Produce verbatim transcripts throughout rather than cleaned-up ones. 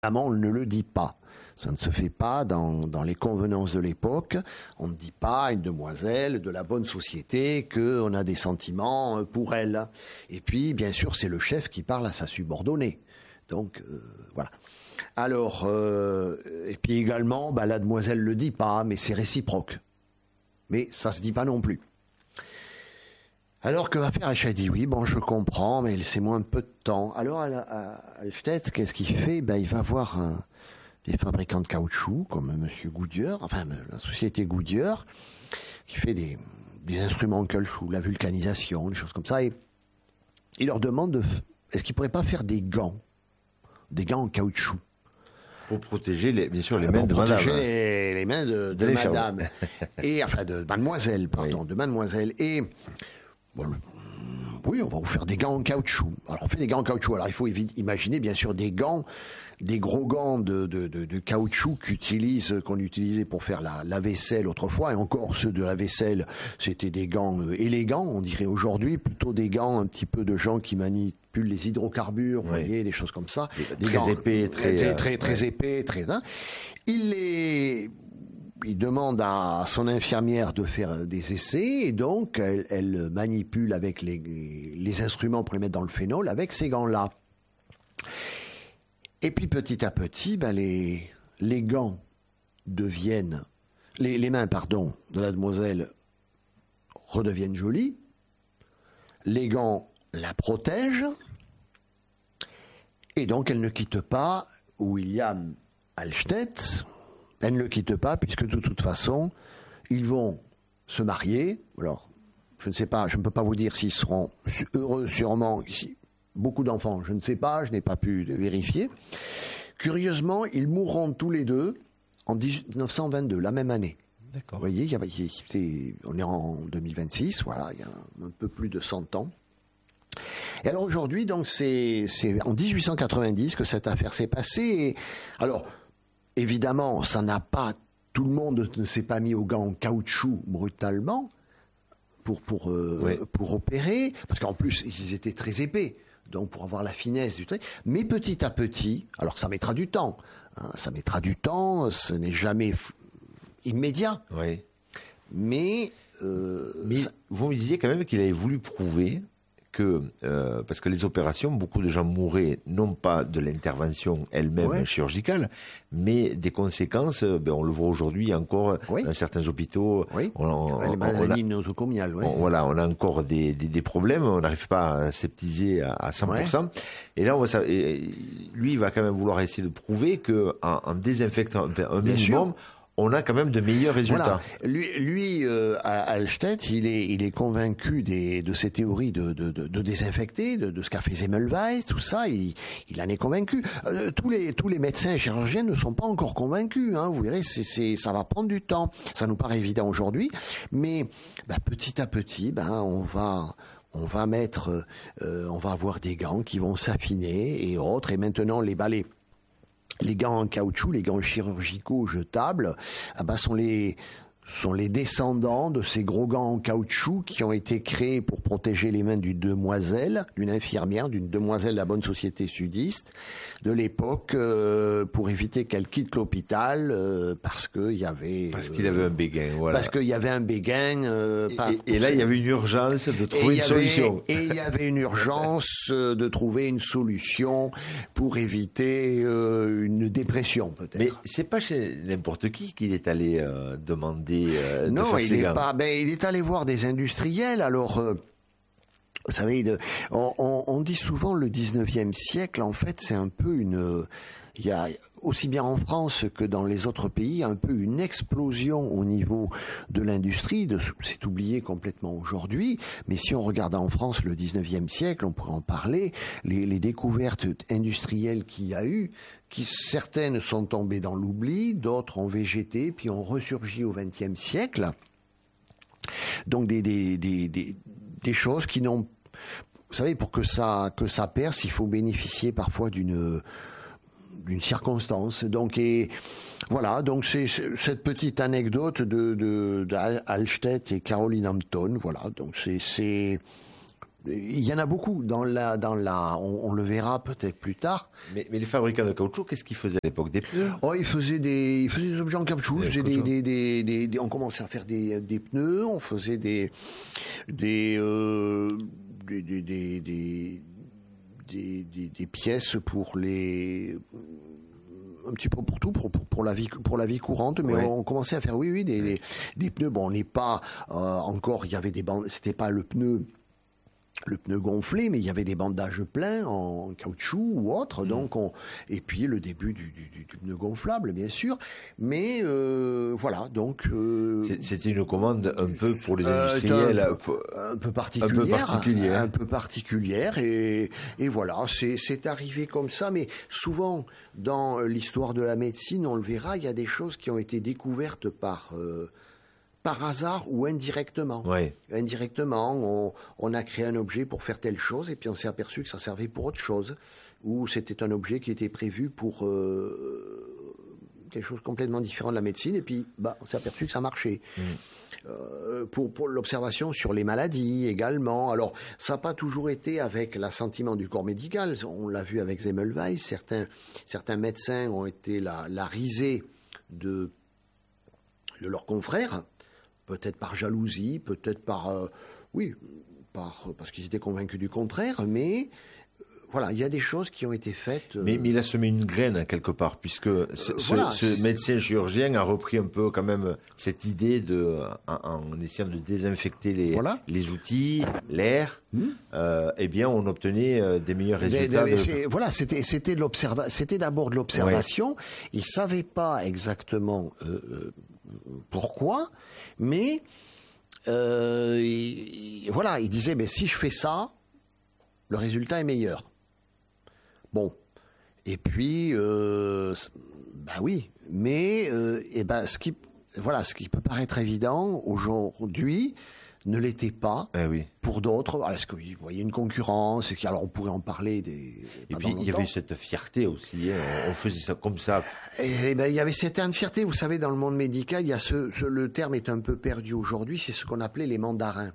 on ne le dit pas. Ça ne se fait pas dans, dans les convenances de l'époque. On ne dit pas à une demoiselle de la bonne société qu'on a des sentiments pour elle. Et puis, bien sûr, c'est le chef qui parle à sa subordonnée. Donc, euh, voilà. Alors, euh, et puis également, bah, la demoiselle ne le dit pas, mais c'est réciproque. Mais ça ne se dit pas non plus. Alors que va faire Alstedt? Dit oui, bon, je comprends, mais laissez-moi un peu de temps. Alors, Alstedt, qu'est-ce qu'il fait? Ben, il va voir un, des fabricants de caoutchouc, comme Monsieur Goodyear, enfin, la société Goodyear, qui fait des, des instruments de caoutchouc, la vulcanisation, des choses comme ça, et il leur demande de, est-ce qu'ils pourraient pas faire des gants, des gants en caoutchouc? Pour protéger, les, bien sûr, les euh, mains de madame. Pour protéger les, les mains de, de madame. Et, enfin, de mademoiselle, pardon, oui. de mademoiselle. Et, bon, oui, on va vous faire des gants en caoutchouc. Alors, on fait des gants en caoutchouc. Alors, il faut imaginer, bien sûr, des gants, des gros gants de, de, de, de caoutchouc qu'utilise, qu'on utilisait pour faire la, la vaisselle autrefois. Et encore, ceux de la vaisselle, c'était des gants euh, élégants, on dirait aujourd'hui, plutôt des gants un petit peu de gens qui manipulent les hydrocarbures, oui. vous voyez, des choses comme ça. Des, des très gants épais, très... Très, euh, très, très ouais. épais, très... Hein. Il les... Il demande à son infirmière de faire des essais et donc elle, elle manipule avec les, les instruments pour les mettre dans le phénol avec ces gants-là. Et puis petit à petit, ben les, les gants deviennent, les, les mains pardon, de la demoiselle redeviennent jolies, les gants la protègent et donc elle ne quitte pas William Alstedt. Elle ne le quitte pas, puisque de toute façon, ils vont se marier. Alors, je ne sais pas, je ne peux pas vous dire s'ils seront heureux, sûrement. Si, beaucoup d'enfants, je ne sais pas, je n'ai pas pu vérifier. Curieusement, ils mourront tous les deux en dix-neuf cent vingt-deux, la même année. D'accord. Vous voyez, il y a, c'est, on est en deux mille vingt-six, voilà, il y a un, un peu plus de cent ans. Et alors aujourd'hui, donc, c'est, c'est en dix-huit cent quatre-vingt-dix que cette affaire s'est passée. Et, alors, évidemment, ça n'a pas, tout le monde ne s'est pas mis aux gants en caoutchouc brutalement pour, pour, euh, oui. pour opérer, parce qu'en plus, ils étaient très épais, donc pour avoir la finesse du trait. Mais petit à petit, alors ça mettra du temps, hein, ça mettra du temps, ce n'est jamais f- immédiat. Oui. Mais, euh, mais ça... vous me disiez quand même qu'il avait voulu prouver que, euh, parce que les opérations, beaucoup de gens mouraient non pas de l'intervention elle-même ouais. chirurgicale, mais des conséquences, ben on le voit aujourd'hui encore oui. dans certains hôpitaux. Oui. On, on, les maladies nosocomiales, oui. On, voilà, on a encore des, des, des problèmes, on n'arrive pas à septiser à, à cent pour cent. Ouais. Et là, on va, et lui, il va quand même vouloir essayer de prouver qu'en en désinfectant un Bien minimum, sûr. on a quand même de meilleurs résultats. Voilà. Lui, lui euh, Alstedt, il est, il est convaincu des, de ces théories de, de, de, de désinfecter, de, de ce qu'a fait Semmelweis, tout ça, il, il en est convaincu. Euh, tous les, tous les médecins et chirurgiens ne sont pas encore convaincus, hein, vous verrez, c'est, c'est, ça va prendre du temps. Ça nous paraît évident aujourd'hui, mais bah, petit à petit, bah, on va... On va mettre, euh, on va avoir des gants qui vont s'affiner et autres, et maintenant les balais. Les gants en caoutchouc, les gants chirurgicaux jetables, ah ben sont les sont les descendants de ces gros gants en caoutchouc qui ont été créés pour protéger les mains d'une demoiselle, d'une infirmière, d'une demoiselle de la bonne société sudiste de l'époque, euh, pour éviter qu'elle quitte l'hôpital euh, parce que il y avait parce euh, qu'il avait un béguin, voilà. Parce qu'il y avait un béguin. Euh, et, et, et là, il y avait une urgence de trouver une solution. Et il y avait une urgence de trouver une solution pour éviter euh, une dépression, peut-être. Mais c'est pas chez n'importe qui qu'il est allé euh, demander. Euh, de non, faire il est pas. Ben, il est allé voir des industriels. Alors, euh, vous savez, de, on, on, on dit souvent le dix-neuvième siècle. En fait, c'est un peu une. Il y a aussi bien en France que dans les autres pays un peu une explosion au niveau de l'industrie. De, c'est oublié complètement aujourd'hui. Mais si on regarde en France le dix-neuvième siècle, on pourrait en parler. Les, les découvertes industrielles qu'il y a eu. Qui certaines sont tombées dans l'oubli, d'autres ont végété, puis ont ressurgi au vingtième siècle. Donc des, des, des, des, des choses qui n'ont... Vous savez, pour que ça, que ça perce, il faut bénéficier parfois d'une, d'une circonstance. Donc, et, voilà, donc c'est, c'est cette petite anecdote de, de, d'Alstedt et Caroline Hampton. Voilà, donc c'est... c'est Il y en a beaucoup dans la, dans la, on, on le verra peut-être plus tard. Mais, mais les fabricants de caoutchouc, qu'est-ce qu'ils faisaient à l'époque? Des pneus? Oh, ils faisaient des, ils faisaient des objets en caoutchouc. Ils faisaient des, des, des, des, des, on commençait à faire des, des pneus. On faisait des, des, euh, des, des, des, des, des, des, des pièces pour les, un petit peu pour tout, pour, pour, pour la vie, pour la vie courante, mais ouais. on commençait à faire, oui, oui, des, des, des pneus. Bon, on n'est pas euh, encore, il y avait des bandes, c'était pas le pneu. Le pneu gonflé, mais il y avait des bandages pleins en caoutchouc ou autre, mmh. donc on, et puis le début du, du, du pneu gonflable, bien sûr, mais euh, voilà, donc... Euh, C'était une commande un peu pour les industriels, euh, un, peu, un peu particulière, un peu particulière, un peu particulière et, et voilà, c'est, c'est arrivé comme ça, mais souvent, dans l'histoire de la médecine, on le verra, il y a des choses qui ont été découvertes par... Euh, par hasard ou indirectement. Ouais. Indirectement, on, on a créé un objet pour faire telle chose et puis on s'est aperçu que ça servait pour autre chose, ou c'était un objet qui était prévu pour euh, quelque chose complètement différent de la médecine et puis bah, on s'est aperçu que ça marchait. Mmh. Euh, pour, pour l'observation sur les maladies également. Alors, ça n'a pas toujours été avec l'assentiment du corps médical. On l'a vu avec Semmelweis. Certains, certains médecins ont été la, la risée de, de leurs confrères. Peut-être par jalousie, peut-être par... Euh, oui, par, parce qu'ils étaient convaincus du contraire, mais... Euh, voilà, il y a des choses qui ont été faites... Euh, mais, mais il a semé une graine, quelque part, puisque ce, euh, voilà, ce, ce médecin chirurgien a repris un peu, quand même, cette idée de... En, en essayant de désinfecter les, voilà. les outils, l'air, mmh. euh, eh bien, on obtenait des meilleurs résultats. Mais, mais, de... c'est, voilà, c'était, c'était, de l'observa- c'était d'abord de l'observation. Ouais. Ils ne savaient pas exactement euh, pourquoi... Mais euh, il, voilà, il disait, mais si je fais ça, le résultat est meilleur. Bon, et puis, euh, bah oui, mais euh, et ben ce qui, voilà, ce qui peut paraître évident aujourd'hui ne l'était pas eh oui. pour d'autres. Alors, est-ce qu'il voyait une concurrence? Alors, on pourrait en parler des... Et puis, il y avait cette fierté aussi. Hein. On faisait ça comme ça. Et, et ben, il y avait cette fierté. Vous savez, dans le monde médical, il y a ce, ce, le terme est un peu perdu aujourd'hui. C'est ce qu'on appelait les mandarins.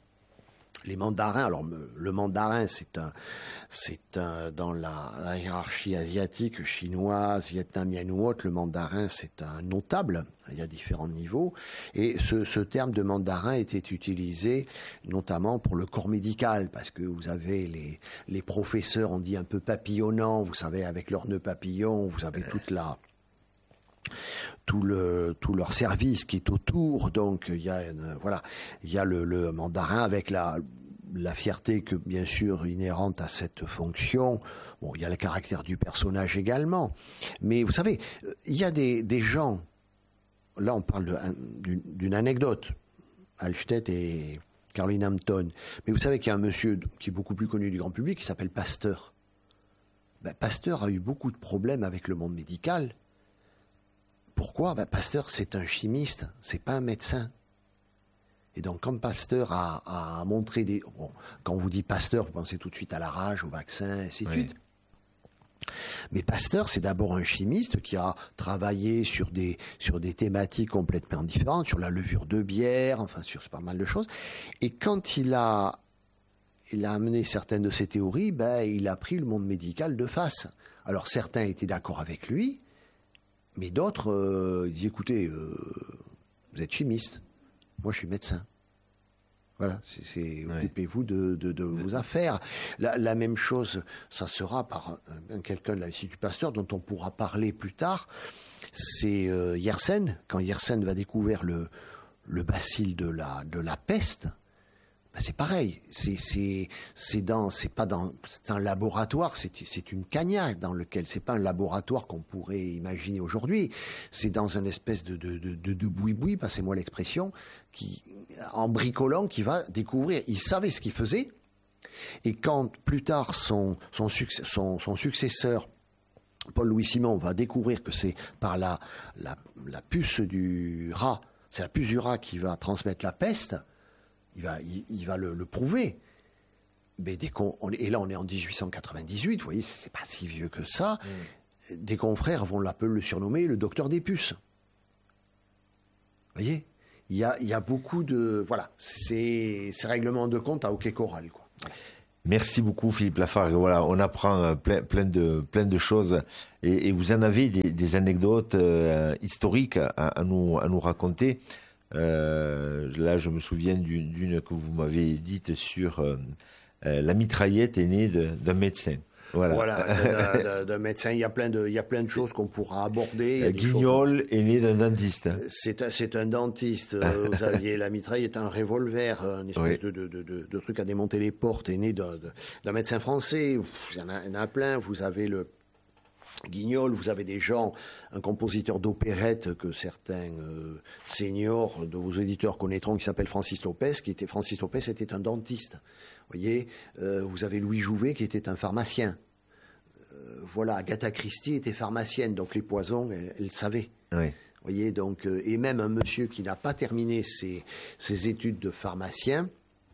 Les mandarins, alors le mandarin, c'est un, c'est un, dans la, la hiérarchie asiatique, chinoise, vietnamienne ou autre, le mandarin, c'est un notable. Il y a différents niveaux. Et ce, ce terme de mandarin était utilisé notamment pour le corps médical, parce que vous avez les, les professeurs, on dit un peu papillonnants, vous savez, avec leurs nœuds papillons, vous avez toute la... tout le tout leur service qui est autour, donc il y a une, voilà, il y a le, le mandarin avec la la fierté que bien sûr inhérente à cette fonction. Bon, il y a le caractère du personnage également, mais vous savez, il y a des des gens. Là, on parle de, d'une, d'une anecdote, Alstedt et Caroline Hampton. Mais vous savez qu'il y a un monsieur qui est beaucoup plus connu du grand public qui s'appelle Pasteur. Ben, Pasteur a eu beaucoup de problèmes avec le monde médical. Pourquoi? Ben, Pasteur, c'est un chimiste, c'est pas un médecin. Et donc, comme Pasteur a, a montré des... Bon, quand on vous dit Pasteur, vous pensez tout de suite à la rage, au vaccin, et ainsi de oui. suite. Mais Pasteur, c'est d'abord un chimiste qui a travaillé sur des, sur des thématiques complètement différentes, sur la levure de bière, enfin, sur pas mal de choses. Et quand il a, il a amené certaines de ses théories, ben, il a pris le monde médical de face. Alors, certains étaient d'accord avec lui, mais d'autres euh, disaient, écoutez, euh, vous êtes chimiste, moi je suis médecin. Voilà, c'est, c'est oui. Occupez-vous de, de, de vos affaires. La, la même chose, ça sera par un, quelqu'un de l'Institut Pasteur dont on pourra parler plus tard. C'est euh, Yersen, quand Yersen va découvrir le, le bacille de la, de la peste. Ben c'est pareil, c'est c'est c'est dans c'est pas dans c'est un laboratoire, c'est c'est une cagnac dans lequel c'est pas un laboratoire qu'on pourrait imaginer aujourd'hui, c'est dans une espèce de de de de, de boui-boui, passez-moi l'expression, qui en bricolant qui va découvrir. Il savait ce qu'il faisait et quand plus tard son son succès, son son successeur Paul-Louis Simon va découvrir que c'est par la la la puce du rat, c'est la puce du rat qui va transmettre la peste. Il va, il, il va le, le prouver. Mais dès qu'on, on, et là, on est en dix-huit cent quatre-vingt-dix-huit, vous voyez, c'est pas si vieux que ça. Mmh. Des confrères vont l'appeler, le surnommer le docteur des puces. Vous voyez, il y a, il y a beaucoup de... Voilà, c'est, c'est règlement de compte à hockey choral, quoi. Merci beaucoup Philippe Lafargue. Voilà, on apprend plein, plein de plein de choses et, et vous en avez des, des anecdotes euh, historiques à, à nous à nous raconter. Euh, là, je me souviens d'une, d'une que vous m'avez dite sur euh, euh, la mitraillette est née de, d'un médecin. Voilà, voilà d'un, d'un médecin. Il y a plein de, il y a plein de choses qu'on pourra aborder. Guignol choses... est né d'un dentiste. C'est un, c'est un dentiste. Vous aviez la mitraillette, un revolver, une espèce oui. de, de, de, de, de truc à démonter les portes, est né d'un, d'un médecin français. Il y en a, il y en a plein. Vous avez le Guignol, vous avez des gens, un compositeur d'opérette que certains euh, seniors de vos éditeurs connaîtront, qui s'appelle Francis Lopez, qui était Francis Lopez était un dentiste. Vous voyez, euh, vous avez Louis Jouvet qui était un pharmacien. Euh, voilà, Agatha Christie était pharmacienne, donc les poisons, elle, elle savait. Oui. Vous voyez, donc, euh, et même un monsieur qui n'a pas terminé ses, ses études de pharmacien,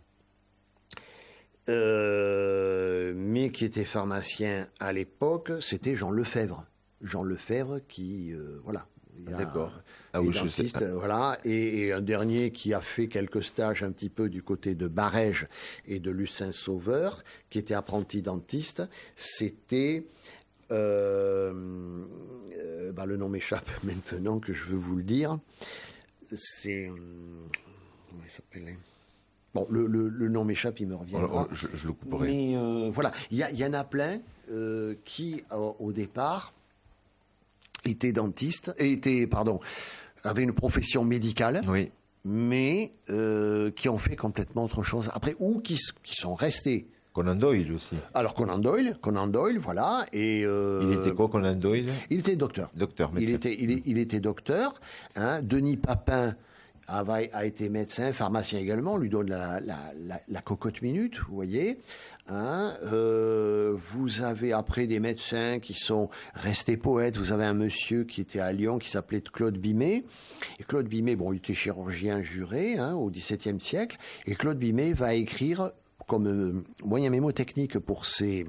Euh, mais qui était pharmacien à l'époque, c'était Jean Lefebvre. Jean Lefebvre qui, euh, voilà. Il y a D'accord. Ah oui, dentistes, voilà. Et, et un dernier qui a fait quelques stages un petit peu du côté de Barège et de Lucin-Sauveur, qui était apprenti dentiste, c'était... Euh, euh, bah, le nom m'échappe maintenant que je veux vous le dire. C'est... Euh, comment il s'appelait ? Bon, le, le, le nom m'échappe, il me reviendra. Je, je le couperai. Mais euh, voilà, il y, y en a plein euh, qui, euh, au départ, étaient dentistes, étaient, pardon, avaient une profession médicale, oui. mais euh, qui ont fait complètement autre chose après, ou qui, qui sont restés. Conan Doyle aussi. Alors Conan Doyle, Conan Doyle, voilà. Et euh, il était quoi, Conan Doyle ? Il était docteur. Docteur, médecin. Il était, il, il était docteur. Hein. Denis Papin a été médecin, pharmacien également, on lui donne la, la, la, la cocotte minute, vous voyez. Hein, euh, vous avez après des médecins qui sont restés poètes. Vous avez un monsieur qui était à Lyon qui s'appelait Claude Bimet. Et Claude Bimet, bon, il était chirurgien juré hein, au XVIIe siècle. Et Claude Bimet va écrire comme euh, moyen mémotechnique pour ses,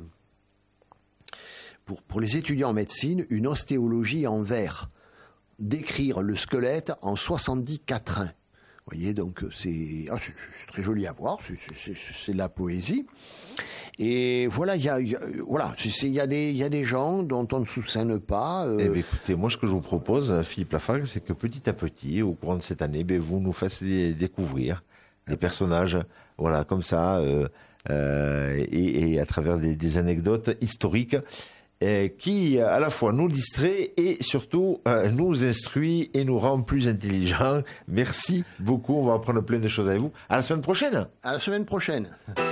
pour, pour les étudiants en médecine, une ostéologie en vers. D'écrire le squelette en soixante-dix quatrains. Vous voyez, donc c'est, ah, c'est, c'est très joli à voir, c'est, c'est, c'est de la poésie. Et voilà, il y a, y a, voilà, il y a des, il y a des gens dont on ne soupçonne pas. Euh... Eh bien, écoutez, moi, ce que je vous propose, Philippe Lafargue, c'est que petit à petit, au courant de cette année, ben, vous nous fassiez découvrir des personnages, voilà, comme ça, euh, euh, et, et à travers des, des anecdotes historiques. Euh, qui à la fois nous distrait et surtout euh, nous instruit et nous rend plus intelligents. Merci beaucoup, on va apprendre plein de choses avec vous. À la semaine prochaine. À la semaine prochaine.